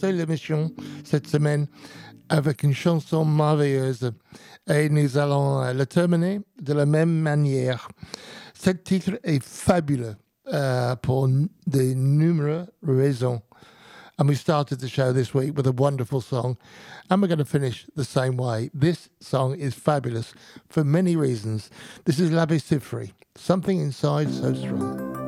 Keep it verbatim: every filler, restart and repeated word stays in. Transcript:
commencer l'émission cette semaine avec une chanson merveilleuse et nous allons euh, le terminer de la même manière. Ce titre est fabuleux uh, pour n- de nombreuses raisons. And we started the show this week with a wonderful song, and we're going to finish the same way. This song is fabulous for many reasons. This is L'Abbé Siffredi, Something Inside So Strong.